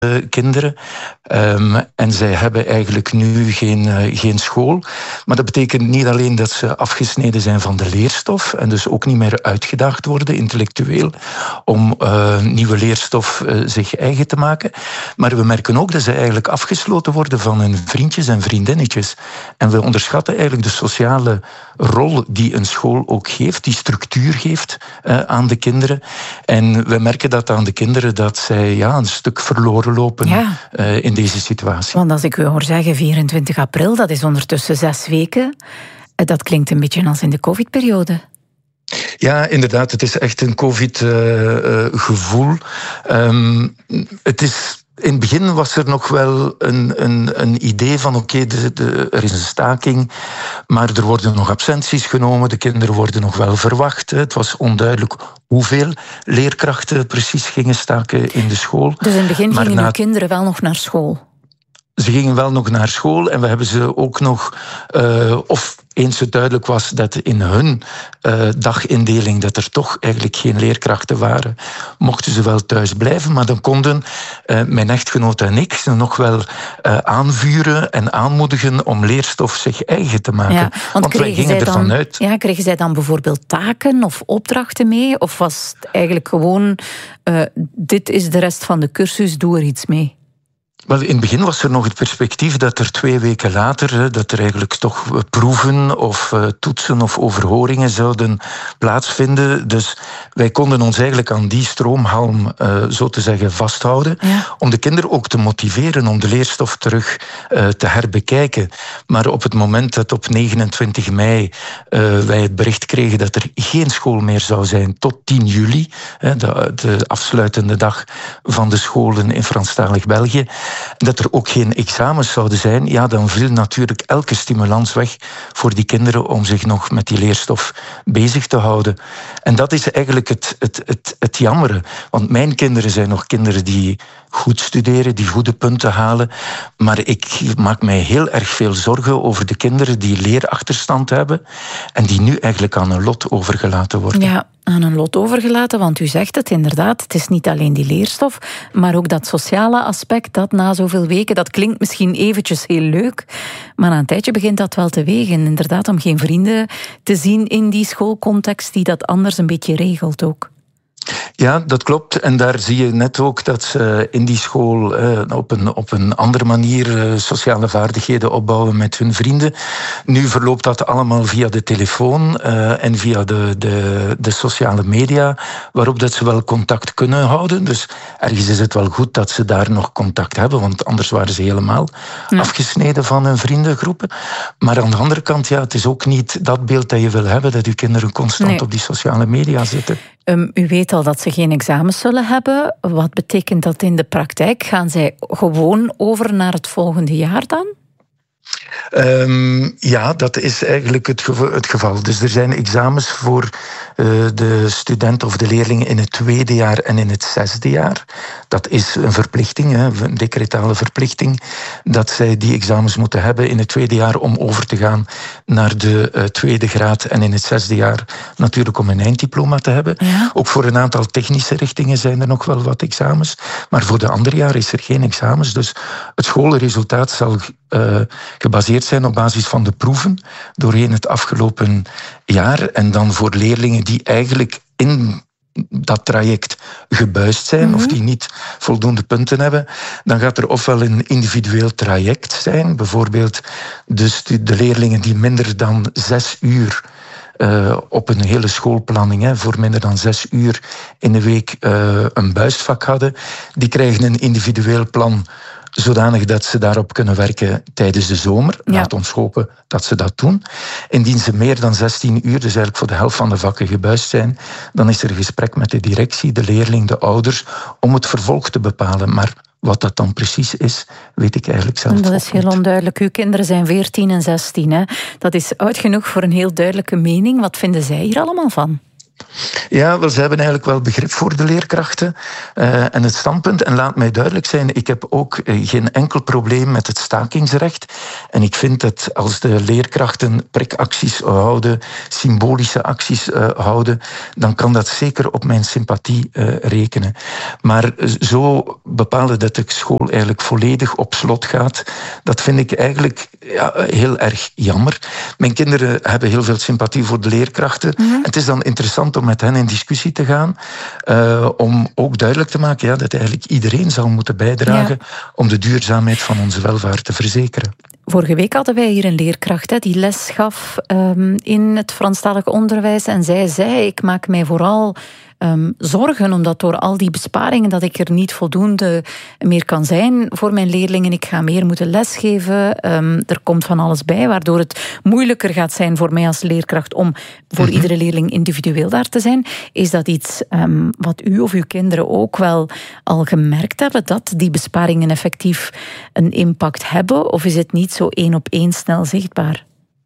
kinderen. En zij hebben eigenlijk nu geen school. Maar dat betekent niet alleen dat ze afgesneden zijn van de leerstof en dus ook niet meer uitgedaagd worden intellectueel om nieuwe leerstof zich eigen te maken. Maar we merken ook dat ze eigenlijk afgesloten worden van hun vriendjes en vriendinnetjes. En we onderschatten eigenlijk de sociale rol die een school ook geeft, die structuur geeft aan de kinderen. En we merken dat aan de kinderen dat zij een stuk verloren lopen in deze situatie. Want als ik u hoor zeggen 24 april, dat is ondertussen 6 weken. Dat klinkt een beetje als in de COVID-periode. Ja, inderdaad. Het is echt een COVID-gevoel. Het is... In het begin was er nog wel een idee van er is een staking, maar er worden nog absenties genomen, de kinderen worden nog wel verwacht. Het was onduidelijk hoeveel leerkrachten precies gingen staken in de school. Dus in het begin gingen uw kinderen wel nog naar school? Ze gingen wel nog naar school en we hebben ze ook nog, eens het duidelijk was dat in hun dagindeling dat er toch eigenlijk geen leerkrachten waren, mochten ze wel thuis blijven, maar dan konden mijn echtgenoot en ik ze nog wel aanvuren en aanmoedigen om leerstof zich eigen te maken. Ja, want wij gingen ervan uit. Ja, kregen zij dan bijvoorbeeld taken of opdrachten mee? Of was het eigenlijk gewoon, dit is de rest van de cursus, doe er iets mee? Wel, in het begin was er nog het perspectief dat er 2 weken later, dat er eigenlijk toch proeven of toetsen of overhoringen zouden plaatsvinden. Dus wij konden ons eigenlijk aan die stroomhalm, zo te zeggen, vasthouden. Ja. Om de kinderen ook te motiveren om de leerstof terug te herbekijken. Maar op het moment dat op 29 mei wij het bericht kregen dat er geen school meer zou zijn tot 10 juli, de afsluitende dag van de scholen in Franstalig België, dat er ook geen examens zouden zijn, dan viel natuurlijk elke stimulans weg voor die kinderen om zich nog met die leerstof bezig te houden. En dat is eigenlijk het jammere. Want mijn kinderen zijn nog kinderen die goed studeren, die goede punten halen. Maar ik maak mij heel erg veel zorgen over de kinderen die leerachterstand hebben en die nu eigenlijk aan hun lot overgelaten worden. Ja, aan een lot overgelaten, want u zegt het inderdaad, het is niet alleen die leerstof, maar ook dat sociale aspect, dat na zoveel weken, dat klinkt misschien eventjes heel leuk, maar na een tijdje begint dat wel te wegen. Inderdaad, om geen vrienden te zien in die schoolcontext die dat anders een beetje regelt ook. Ja, dat klopt. En daar zie je net ook dat ze in die school op een andere manier sociale vaardigheden opbouwen met hun vrienden. Nu verloopt dat allemaal via de telefoon en via de sociale media, waarop dat ze wel contact kunnen houden. Dus ergens is het wel goed dat ze daar nog contact hebben, want anders waren ze helemaal afgesneden van hun vriendengroepen. Maar aan de andere kant, het is ook niet dat beeld dat je wil hebben, dat je kinderen constant op die sociale media zitten. U weet al dat ze geen examens zullen hebben. Wat betekent dat in de praktijk? Gaan zij gewoon over naar het volgende jaar dan? Ja, dat is eigenlijk het geval. Dus er zijn examens voor de student of de leerlingen in het 2e jaar en in het 6e jaar. Dat is een verplichting, een decretale verplichting, dat zij die examens moeten hebben in het 2e jaar om over te gaan naar de 2e graad en in het 6e jaar natuurlijk om een einddiploma te hebben. Ja. Ook voor een aantal technische richtingen zijn er nog wel wat examens, maar voor de andere jaar is er geen examens. Dus het schoolresultaat zal gebaseerd zijn op basis van de proeven doorheen het afgelopen jaar. En dan voor leerlingen die eigenlijk in dat traject gebuist zijn of die niet voldoende punten hebben, dan gaat er ofwel een individueel traject zijn, bijvoorbeeld dus de leerlingen die minder dan 6 uur op een hele schoolplanning, voor minder dan 6 uur in de week een buisvak hadden, die krijgen een individueel plan zodanig dat ze daarop kunnen werken tijdens de zomer. Ja. Laat ons hopen dat ze dat doen. Indien ze meer dan 16 uur, dus eigenlijk voor de helft van de vakken gebuist zijn, dan is er een gesprek met de directie, de leerling, de ouders, om het vervolg te bepalen. Maar wat dat dan precies is, weet ik eigenlijk zelf niet. Dat is heel onduidelijk. Uw kinderen zijn 14 en 16. Hè? Dat is oud genoeg voor een heel duidelijke mening. Wat vinden zij hier allemaal van? Ja, wel, ze hebben eigenlijk wel begrip voor de leerkrachten en het standpunt. En laat mij duidelijk zijn, ik heb ook geen enkel probleem met het stakingsrecht. En ik vind dat als de leerkrachten prikacties houden, symbolische acties houden, dan kan dat zeker op mijn sympathie rekenen. Maar zo bepalen dat de school eigenlijk volledig op slot gaat, dat vind ik eigenlijk heel erg jammer. Mijn kinderen hebben heel veel sympathie voor de leerkrachten. Mm-hmm. Het is dan interessant om met hen in discussie te gaan, om ook duidelijk te maken dat eigenlijk iedereen zal moeten bijdragen om de duurzaamheid van onze welvaart te verzekeren. Vorige week hadden wij hier een leerkracht die les gaf in het Franstalig onderwijs en zij zei, ik maak mij vooral zorgen, omdat door al die besparingen dat ik er niet voldoende meer kan zijn voor mijn leerlingen. Ik ga meer moeten lesgeven. Er komt van alles bij, waardoor het moeilijker gaat zijn voor mij als leerkracht om voor iedere leerling individueel daar te zijn. Is dat iets wat u of uw kinderen ook wel al gemerkt hebben, dat die besparingen effectief een impact hebben? Of is het niet zo 1 op 1 snel zichtbaar?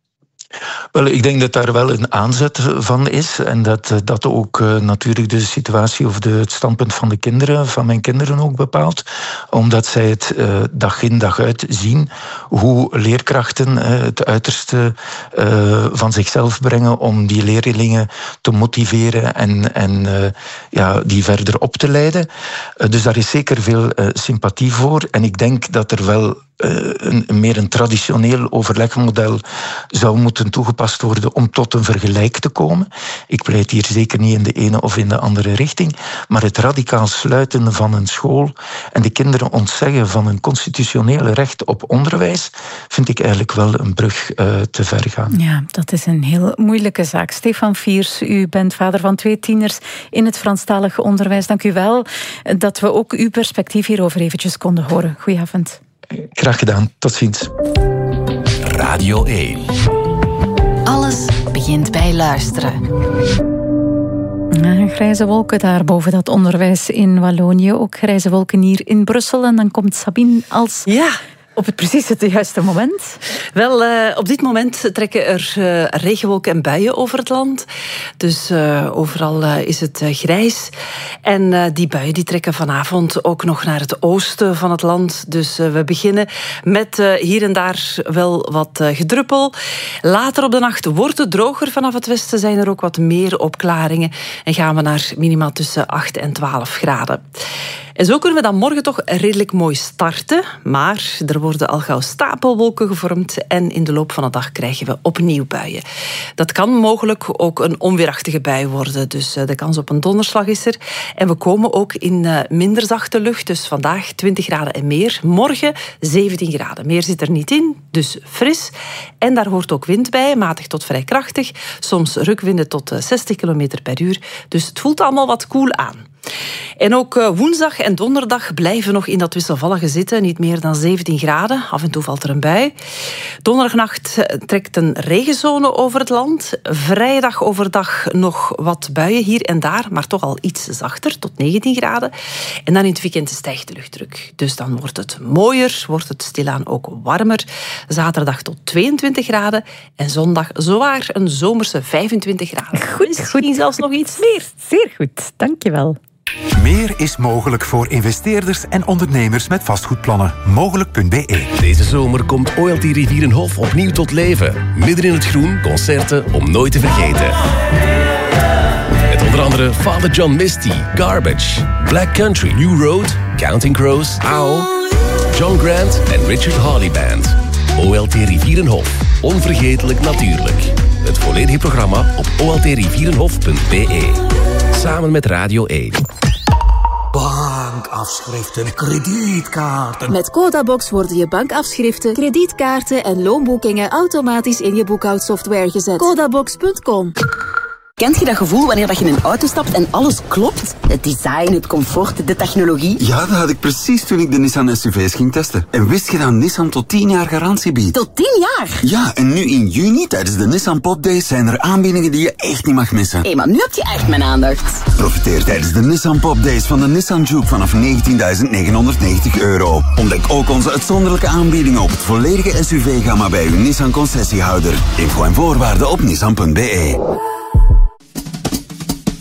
Wel, ik denk dat daar wel een aanzet van is en dat ook natuurlijk de situatie of het standpunt van mijn kinderen ook bepaalt, omdat zij het dag in dag uit zien hoe leerkrachten het uiterste van zichzelf brengen om die leerlingen te motiveren en die verder op te leiden. Dus daar is zeker veel sympathie voor en ik denk dat er wel meer een traditioneel overlegmodel zou moeten toegepast worden om tot een vergelijk te komen. Ik pleit hier zeker niet in de ene of in de andere richting, maar het radicaal sluiten van een school en de kinderen ontzeggen van een constitutionele recht op onderwijs vind ik eigenlijk wel een brug te ver gaan. Ja, dat is een heel moeilijke zaak. Stefan Fiers, u bent vader van 2 tieners in het Franstalige onderwijs. Dank u wel dat we ook uw perspectief hierover eventjes konden horen. Goedenavond. Graag gedaan. Tot ziens. Radio 1. Alles begint bij luisteren. Grijze wolken daar boven dat onderwijs in Wallonië. Ook grijze wolken hier in Brussel. En dan komt Sabine als... Ja. Op precies het juiste moment? Wel, op dit moment trekken er regenwolken en buien over het land. Dus overal is het grijs. En die buien die trekken vanavond ook nog naar het oosten van het land. Dus we beginnen met hier en daar wel wat gedruppel. Later op de nacht wordt het droger. Vanaf het westen zijn er ook wat meer opklaringen. En gaan we naar minima tussen 8 en 12 graden. En zo kunnen we dan morgen toch redelijk mooi starten. Maar er worden al gauw stapelwolken gevormd en in de loop van de dag krijgen we opnieuw buien. Dat kan mogelijk ook een onweerachtige bui worden. Dus de kans op een donderslag is er. En we komen ook in minder zachte lucht. Dus vandaag 20 graden en meer. Morgen 17 graden. Meer zit er niet in, dus fris. En daar hoort ook wind bij, matig tot vrij krachtig. Soms rukwinden tot 60 km per uur. Dus het voelt allemaal wat koel aan. En ook woensdag en donderdag blijven nog in dat wisselvallige zitten. Niet meer dan 17 graden. Af en toe valt er een bui. Donderdagnacht trekt een regenzone over het land. Vrijdag overdag nog wat buien hier en daar, maar toch al iets zachter, tot 19 graden. En dan in het weekend stijgt de luchtdruk. Dus dan wordt het mooier, wordt het stilaan ook warmer. Zaterdag tot 22 graden en zondag zowaar een zomerse 25 graden. Goed. Misschien zelfs nog iets meer. Zeer goed, dankjewel. Meer is mogelijk voor investeerders en ondernemers met vastgoedplannen. Mogelijk.be. Deze zomer komt OLT Rivierenhof opnieuw tot leven. Midden in het groen, concerten om nooit te vergeten. Met onder andere Father John Misty, Garbage, Black Country, New Road, Counting Crows, Owl, John Grant en Richard Hawley Band. OLT Rivierenhof. Onvergetelijk natuurlijk. Het volledige programma op oltrivierenhof.be. Samen met Radio 1. Bankafschriften, kredietkaarten. Met Codabox worden je bankafschriften, kredietkaarten en loonboekingen automatisch in je boekhoudsoftware gezet. Codabox.com. Kent je dat gevoel wanneer je in een auto stapt en alles klopt? Het design, het comfort, de technologie. Ja, dat had ik precies toen ik de Nissan SUV's ging testen. En wist je dat Nissan tot 10 jaar garantie biedt? Tot 10 jaar? Ja, en nu in juni tijdens de Nissan Pop Days zijn er aanbiedingen die je echt niet mag missen. Hé, maar nu heb je echt mijn aandacht. Profiteer tijdens de Nissan Pop Days van de Nissan Juke vanaf €19.990. Ontdek ook onze uitzonderlijke aanbiedingen op het volledige SUV-gamma bij uw Nissan concessiehouder. Info en voorwaarden op nissan.be.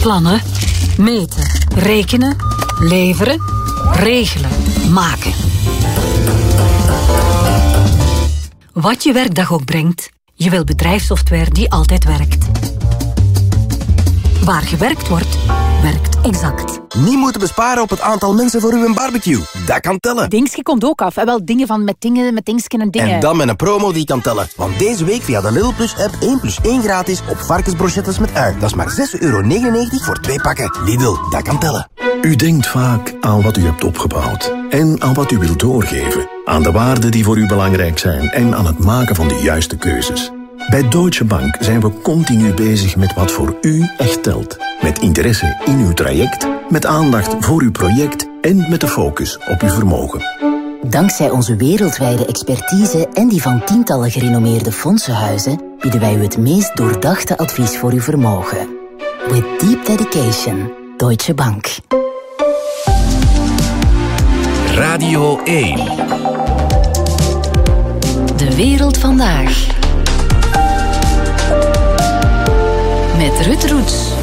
Plannen, meten, rekenen, leveren, regelen, maken. Wat je werkdag ook brengt, je wil bedrijfssoftware die altijd werkt. Waar gewerkt wordt, werkt Exact. Niet moeten besparen op het aantal mensen voor uw barbecue. Dat kan tellen. Dingske komt ook af. En wel dingen van met dingsken en dingen. En dan met een promo die kan tellen. Want deze week via de Lidl Plus app 1 plus 1 gratis op varkensbrochettes met ui. Dat is maar €6,99 voor 2 pakken. Lidl, dat kan tellen. U denkt vaak aan wat u hebt opgebouwd. En aan wat u wilt doorgeven. Aan de waarden die voor u belangrijk zijn. En aan het maken van de juiste keuzes. Bij Deutsche Bank zijn we continu bezig met wat voor u echt telt. Met interesse in uw traject, met aandacht voor uw project en met de focus op uw vermogen. Dankzij onze wereldwijde expertise en die van tientallen gerenommeerde fondsenhuizen bieden wij u het meest doordachte advies voor uw vermogen. With deep dedication, Deutsche Bank. Radio 1. De wereld vandaag. Met Ruud Roets.